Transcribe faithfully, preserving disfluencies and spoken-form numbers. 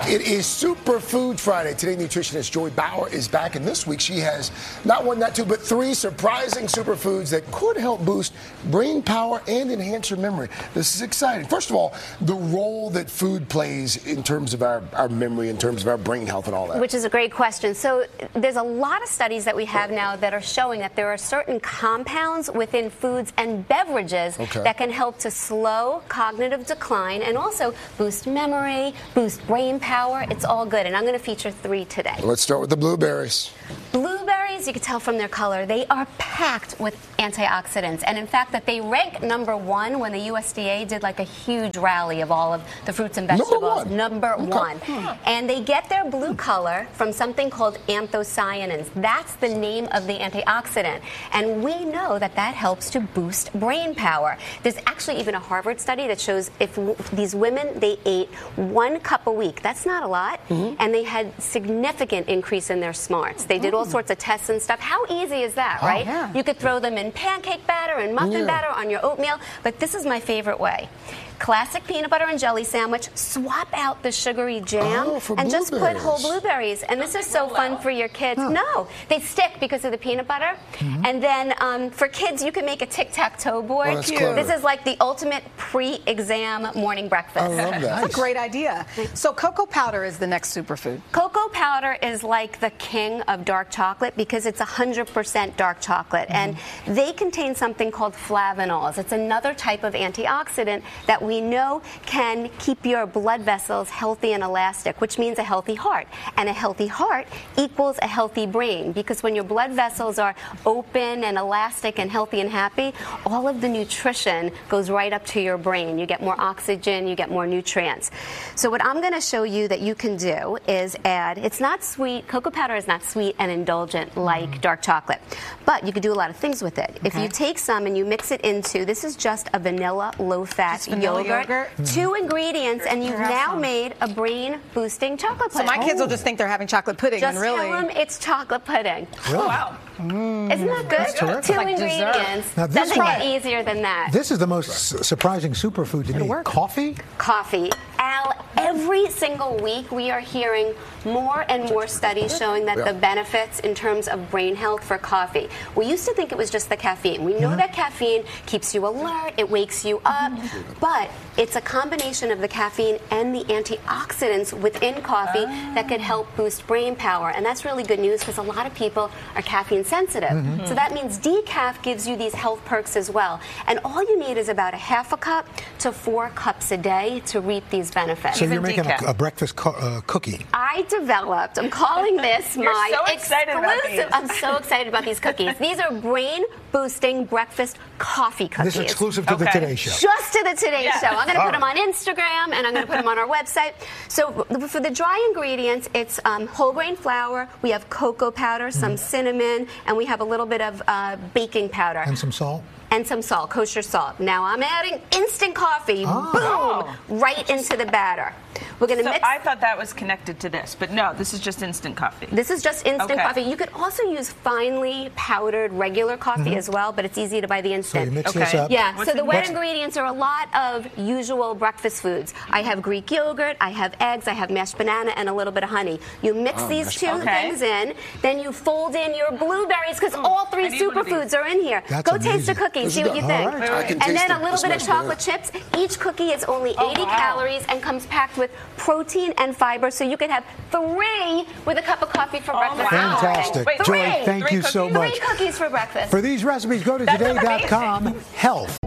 It is Superfood Friday. Today, nutritionist Joy Bauer is back, and this week she has not one, not two, but three surprising superfoods that could help boost brain power and enhance your memory. This is exciting. First of all, the role that food plays in terms of our, our memory, in terms of our brain health and all that. Which is a great question. So there's a lot of studies that we have now that are showing that there are certain compounds within foods and beverages Okay. that can help to slow cognitive decline and also boost memory, boost brain power. It's all good. And I'm going to feature three today. Let's start with the blueberries. Blueberries, you can tell from their color, they are packed with antioxidants. And in fact, that they rank number one when the U S D A did like a huge rally of all of the fruits and vegetables. Number one. Number Okay. one. And they get their blue color from something called anthocyanins. That's the name of the antioxidant. And we know that that helps to boost brain power. There's actually even a Harvard study that shows if w- these women, they ate one cup a week, that's not a lot, Mm-hmm. and they had significant increase in their smarts. They did all sorts of tests and stuff. How easy is that, Oh, right? yeah. You could throw them in pancake batter and muffin Yeah. batter on your oatmeal, but this is my favorite way. Classic peanut butter and jelly sandwich, swap out the sugary jam, Oh, for and just put blueberries. whole blueberries. And this is so fun for your kids. No, they stick because of the peanut butter. And then um, for kids, you can make a tic-tac-toe board. Oh, that's clever. This is like the ultimate pre-exam morning breakfast. I love that. That's a great idea. So cocoa powder is the next superfood. Cocoa powder is like the king of dark chocolate because it's one hundred percent dark chocolate. And they contain something called flavanols. It's another type of antioxidant that we know can keep your blood vessels healthy and elastic, which means a healthy heart. And a healthy heart equals a healthy brain because when your blood vessels are open and elastic and healthy and happy, all of the nutrition goes right up to your brain. You get more oxygen, you get more nutrients. So what I'm going to show you that you can do is add, it's not sweet, cocoa powder is not sweet and indulgent like dark chocolate, but you can do a lot of things with it. If Okay. you take some and you mix it into, this is just a vanilla low-fat Just vanilla yogurt, yogurt? two ingredients, and you've Perhaps now some. made a brain-boosting chocolate So pudding. my kids will just think they're having chocolate pudding Just and really. tell them it's chocolate pudding. Oh, wow. Isn't that good? terrific. Two Like dessert. ingredients. Now, this Doesn't one- get easier than that. This is the most su- surprising superfood to me. work. Coffee? Coffee. Al, every single week we are hearing more and more studies showing that the benefits in terms of brain health for coffee. We used to think it was just the caffeine. We know that caffeine keeps you alert, it wakes you up, but it's a combination of the caffeine and the antioxidants within coffee that could help boost brain power. And that's really good news because a lot of people are caffeine sensitive. So that means decaf gives you these health perks as well. And all you need is about a half a cup to four cups a day to reap these benefits. So you're Even making a, decaf. a breakfast co- uh, cookie. I developed, I'm calling this You're my so excited about exclusive. these. I'm so excited about these cookies. These are brain boosting breakfast coffee cookies. This is exclusive to the Okay. Today Show. Just to the Today Yeah. Show. I'm going to All put them on Instagram and I'm going to put them on our website. So for the dry ingredients, it's um, whole grain flour. We have cocoa powder, some cinnamon, and we have a little bit of uh, baking powder. And some salt? And some salt, kosher salt. Now I'm adding instant coffee, Oh. boom, right into the batter. We're going to So mix. I thought that was connected to this, but no, this is just instant coffee. This is just instant Okay. coffee. You could also use finely powdered regular coffee as well, but it's easy to buy the So you instant. mix Okay. this up. Yeah, What's so the in- wet what's- ingredients are a lot of usual breakfast foods. I have Greek yogurt, I have eggs, I have mashed banana, and a little bit of honey. You mix these mashed two Okay. things in, then you fold in your blueberries because all three I need one of these. superfoods are in here. That's Go taste amazing. the cookie, This see is what you good. think. All right. I can And taste then it. a little This bit of smells chocolate good. chips. Each cookie is only eighty wow. calories and comes packed with protein and fiber, so you could have three with a cup of coffee for breakfast. wow. Fantastic. Wait, Joy, three. thank Three you so cookies? much. Three cookies for breakfast. For these recipes, go to That's today dot com. Health.